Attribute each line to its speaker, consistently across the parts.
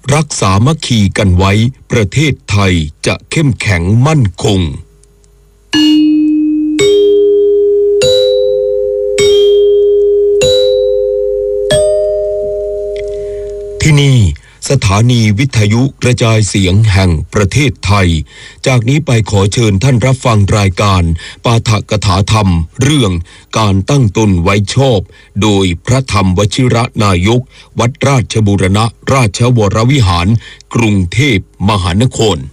Speaker 1: รักสามัคคีกันไว้ประเทศไทยจะเข้มแข็งมั่นคงที่นี่สถานีวิทยุกระจายเสียงแห่งประเทศไทยจากนี้ไปขอเชิญท่านรับฟังรายการปาฐกถาธรรมเรื่องการตั้งตนไว้ชอบโดยพระธรรมวชิรนายกวัดราชบูรณะราชวรวิหารกรุงเทพมหานคร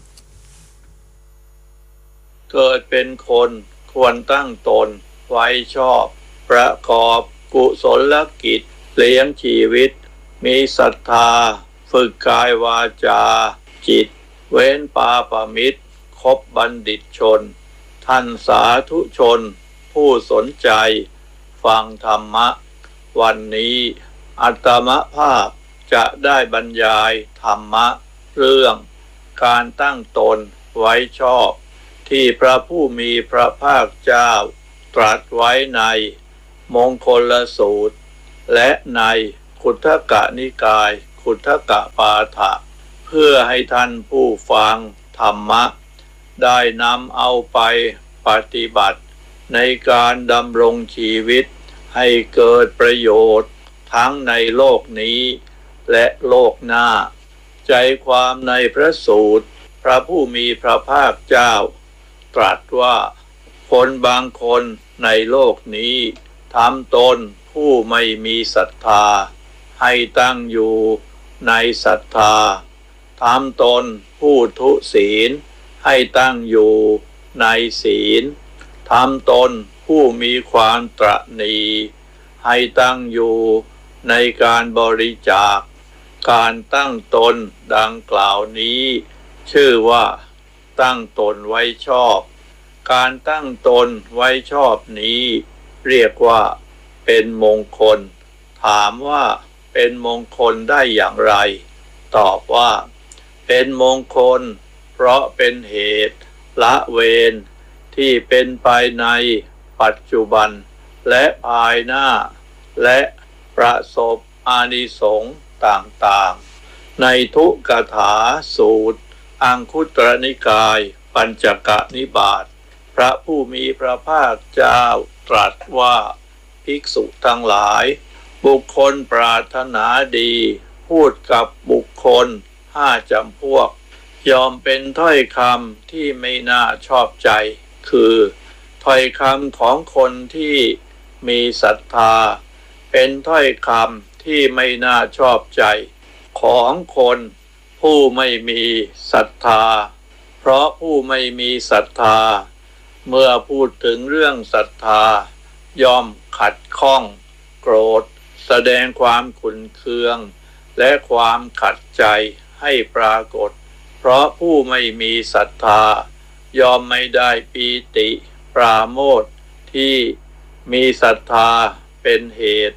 Speaker 2: เกิดเป็นคนควรตั้งตนไว้ชอบประกอบกุศลกิจเลี้ยงชีวิตมีศรัทธาฝึกกายวาจาจิตเว้นปาปมิตรคบบัณฑิตชนท่านสาธุชนผู้สนใจฟังธรรมะวันนี้อาตมภาพจะได้บรรยายธรรมะเรื่องการตั้งตนไว้ชอบที่พระผู้มีพระภาคเจ้าตรัสไว้ในมงคลสูตรและในขุททกนิกายขุททกปาฐะเพื่อให้ท่านผู้ฟังธรรมะได้นำเอาไปปฏิบัติในการดำรงชีวิตให้เกิดประโยชน์ทั้งในโลกนี้และโลกหน้าใจความในพระสูตรพระผู้มีพระภาคเจ้าตรัสว่าคนบางคนในโลกนี้ทำตนผู้ไม่มีศรัทธาให้ตั้งอยู่ในศรัทธาทำตนผู้ทุศีลให้ตั้งอยู่ในศีลทำตนผู้มีความตระหนี่ให้ตั้งอยู่ในการบริจาคการตั้งตนดังกล่าวนี้ชื่อว่าตั้งตนไว้ชอบการตั้งตนไว้ชอบนี้เรียกว่าเป็นมงคลถามว่าเป็นมงคลได้อย่างไรตอบว่าเป็นมงคลเพราะเป็นเหตุละเว้นที่เป็นไปในปัจจุบันและภายหน้าและประสบอานิสงส์ต่างๆในทุกถาสูตรอังคุตรนิกายปัญจกนิบาตพระผู้มีพระภาคเจ้าตรัสว่าภิกษุทั้งหลายบุคคลปรารถนาดีพูดกับบุคคล5จำพวกยอมเป็นถ้อยคำที่ไม่น่าชอบใจคือถ้อยคำของคนที่มีศรัทธาเป็นถ้อยคำที่ไม่น่าชอบใจของคนผู้ไม่มีศรัทธาเพราะผู้ไม่มีศรัทธาเมื่อพูดถึงเรื่องศรัทธาย่อมขัดข้องโกรธแสดงความขุ่นเคืองและความขัดใจให้ปรากฏเพราะผู้ไม่มีศรัทธาย่อมไม่ได้ปีติปราโมทย์ที่มีศรัทธาเป็นเหตุ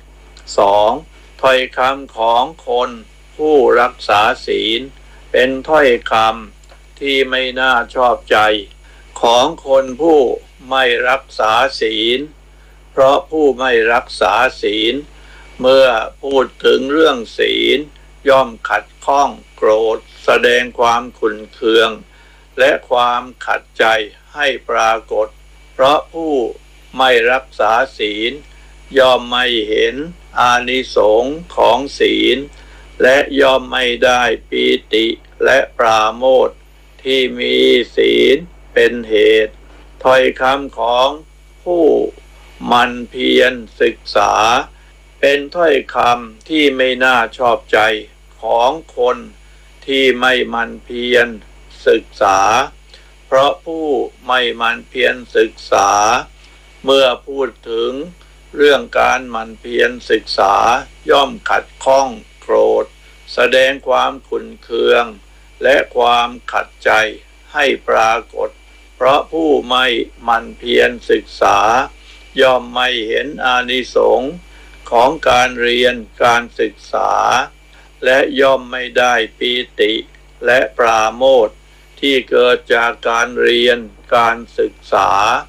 Speaker 2: 2. ถ้อยคำของคนผู้รักษาศีลเป็นถ้อยคำที่ไม่น่าชอบใจของคนผู้ไม่รักษาศีลเพราะผู้ไม่รักษาศีลเมื่อพูดถึงเรื่องศีลย่อมขัดข้องโกรธแสดงความขุ่นเคืองและความขัดใจให้ปรากฏเพราะผู้ไม่รักษาศีลย่อมไม่เห็นอานิสงส์ของศีลและย่อมไม่ได้ปีติและปราโมทย์ที่มีศีลเป็นเหตุถ้อยคำของผู้มันเพียรศึกษาเป็นถ้อยคำที่ไม่น่าชอบใจของคนที่ไม่มันเพียรศึกษาเพราะผู้ไม่มันเพียรศึกษาเมื่อพูดถึงเรื่องการมันเพียรศึกษาย่อมขัดข้องโกรธแสดงความขุ่นเคืองและความขัดใจให้ปรากฏเพราะผู้ไม่มันเพียรศึกษาย่อมไม่เห็นอานิสงส์ของการเรียนการศึกษาและย่อมไม่ได้ปีติและปราโมทย์ที่เกิดจากการเรียนการศึกษา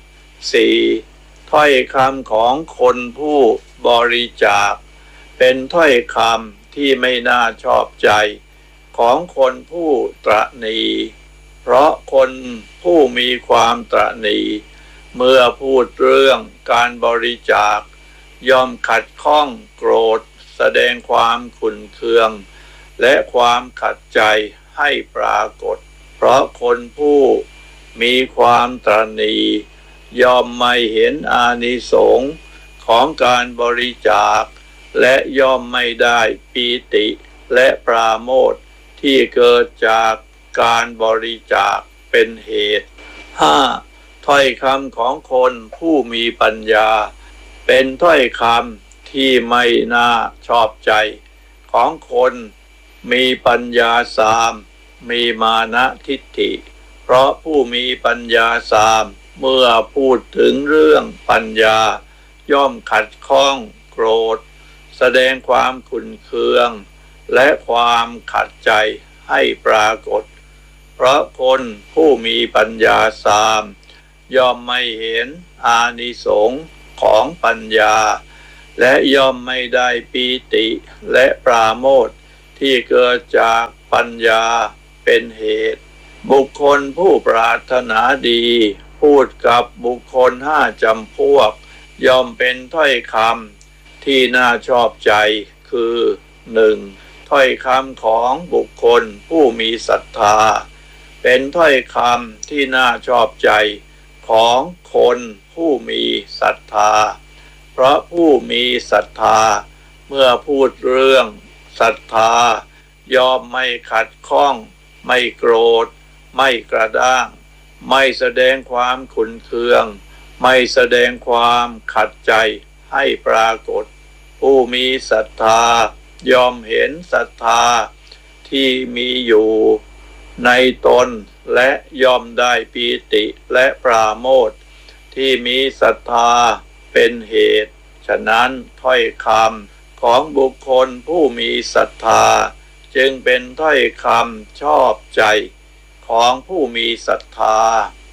Speaker 2: 4. ถ้อยคำของคนผู้บริจาคเป็นถ้อยคำที่ไม่น่าชอบใจของคนผู้ตระหนี่เพราะคนผู้มีความตระหนี่เมื่อพูดเรื่องการบริจาคย่อมขัดข้องโกรธแสดงความขุ่นเคืองและความขัดใจให้ปรากฏเพราะคนผู้มีความตระหนี่ย่อมไม่เห็นอานิสงส์ของการบริจาคและย่อมไม่ได้ปีติและปราโมทย์ที่เกิดจากการบริจาคเป็นเหตุ 5. ถ้อยคำของคนผู้มีปัญญาเป็นถ้อยคำที่ไม่น่าชอบใจของคนมีปัญญาสามมีมานะทิฏฐิเพราะผู้มีปัญญาสามเมื่อพูดถึงเรื่องปัญญาย่อมขัดข้องโกรธแสดงความขุ่นเคืองและความขัดใจให้ปรากฏเพราะคนผู้มีปัญญาสามย่อมไม่เห็นอานิสงส์ของปัญญาและย่อมไม่ได้ปีติและปราโมทย์ที่เกิดจากปัญญาเป็นเหตุบุคคลผู้ปรารถนาดีพูดกับบุคคลห้าจำพวกย่อมเป็นถ้อยคำที่น่าชอบใจคือ 1. ถ้อยคำของบุคคลผู้มีศรัทธาเป็นถ้อยคำที่น่าชอบใจของคนผู้มีศรัทธาเพราะผู้มีศรัทธาเมื่อพูดเรื่องศรัทธาย่อมไม่ขัดข้องไม่โกรธไม่กระด้างไม่แสดงความขุ่นเคืองไม่แสดงความขัดใจให้ปรากฏผู้มีศรัทธาย่อมเห็นศรัทธาที่มีอยู่ในตนและย่อมได้ปีติและปราโมทย์ที่มีศรัทธาเป็นเหตุฉะนั้นถ้อยคำของบุคคลผู้มีศรัทธาจึงเป็นถ้อยคำชอบใจของผู้มีศรัทธา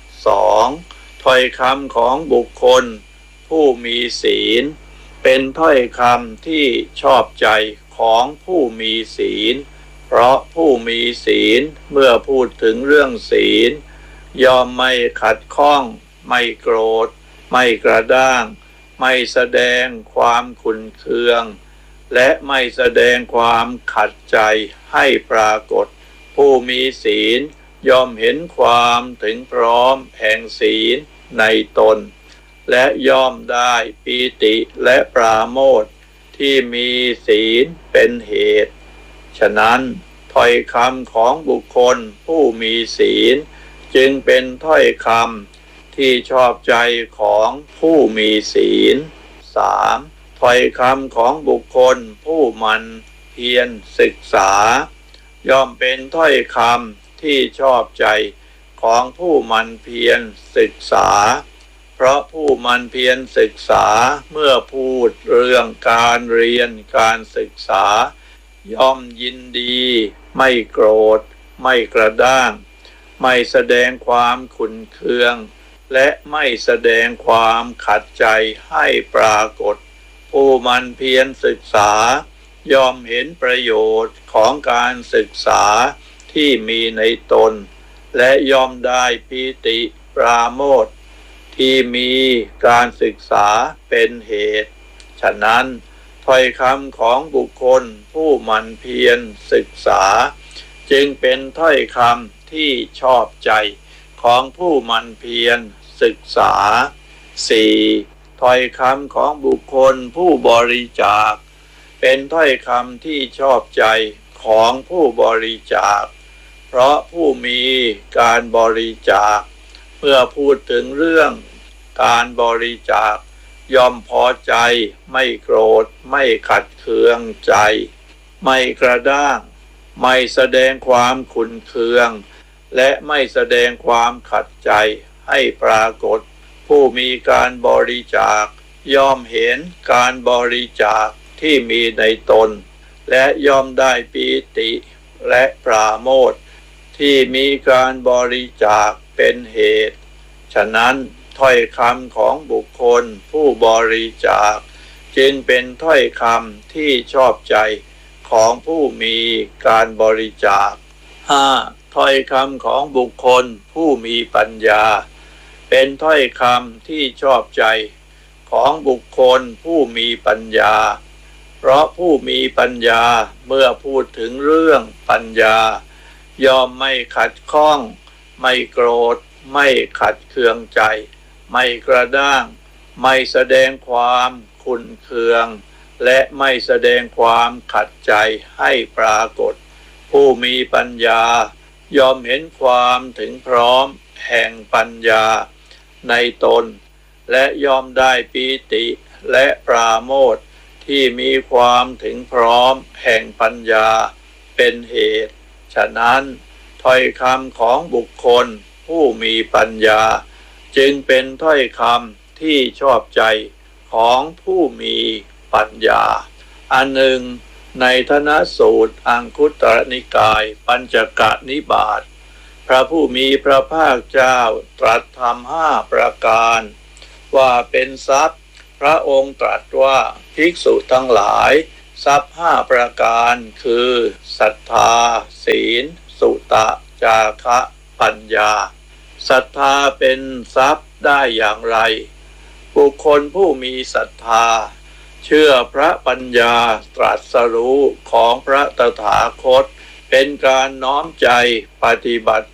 Speaker 2: 2. ถ้อยคำของบุคคลผู้มีศีลเป็นถ้อยคำที่ชอบใจของผู้มีศีลเพราะผู้มีศีลเมื่อพูดถึงเรื่องศีลย่อมไม่ขัดข้องไม่โกรธไม่กระด้างไม่แสดงความขุ่นเคืองและไม่แสดงความขัดใจให้ปรากฏผู้มีศีลย่อมเห็นความถึงพร้อมแห่งศีลในตนและย่อมได้ปีติและปราโมทย์ที่มีศีลเป็นเหตุฉะนั้นถ้อยคำของบุคคลผู้มีศีลจึงเป็นถ้อยคำที่ชอบใจของผู้มีศีล 3. ถ้อยคำของบุคคลผู้มันเพียรศึกษาย่อมเป็นถ้อยคำที่ชอบใจของผู้มันเพียรศึกษาเพราะผู้มันเพียรศึกษาเมื่อพูดเรื่องการเรียนการศึกษาย่อมยินดีไม่โกรธไม่กระด้างไม่แสดงความขุ่นเคืองและไม่แสดงความขัดใจให้ปรากฏผู้มันเพียรศึกษาย่อมเห็นประโยชน์ของการศึกษาที่มีในตนและย่อมได้ปีติปราโมทย์ที่มีการศึกษาเป็นเหตุฉะนั้นถ้อยคำของบุคคลผู้มันเพียรศึกษาจึงเป็นถ้อยคำที่ชอบใจของผู้มันเพียรศึกษา 4. ถ้อยคำของบุคคลผู้บริจาคเป็นถ้อยคำที่ชอบใจของผู้บริจาคเพราะผู้มีการบริจาคเมื่อพูดถึงเรื่องการบริจาคย่อมพอใจไม่โกรธไม่ขัดเคืองใจไม่กระด้างไม่แสดงความขุ่นเคืองและไม่แสดงความขัดใจให้ปรากฏผู้มีการบริจาคย่อมเห็นการบริจาคที่มีในตนและย่อมได้ปีติและปราโมทย์ที่มีการบริจาคเป็นเหตุฉะนั้นถ้อยคำของบุคคลผู้บริจาคจึงเป็นถ้อยคำที่ชอบใจของผู้มีการบริจาค 5. ถ้อยคำของบุคคลผู้มีปัญญาเป็นถ้อยคำที่ชอบใจของบุคคลผู้มีปัญญาเพราะผู้มีปัญญาเมื่อพูดถึงเรื่องปัญญาย่อมไม่ขัดข้องไม่โกรธไม่ขัดเคืองใจไม่กระด้างไม่แสดงความขุ่นเคืองและไม่แสดงความขัดใจให้ปรากฏผู้มีปัญญายอมเห็นความถึงพร้อมแห่งปัญญาในตนและยอมได้ปีติและปราโมทย์ที่มีความถึงพร้อมแห่งปัญญาเป็นเหตุฉะนั้นถ้อยคำของบุคคลผู้มีปัญญาจึงเป็นถ้อยคำที่ชอบใจของผู้มีปัญญาอันหนึ่งในธนสูตรอังคุตรนิกายปัญจกนิบาตพระผู้มีพระภาคเจ้าตรัสธรรม5 ประการว่าเป็นทรัพย์พระองค์ตรัสว่าภิกษุทั้งหลายทรัพย์5 ประการคือศรัทธาศีลสุตะจาคะปัญญาศรัทธาเป็นทรัพย์ได้อย่างไรบุคคลผู้มีศรัทธาเชื่อพระปัญญาตรัสรู้ของพระตถาคตเป็นการน้อมใจปฏิบัติ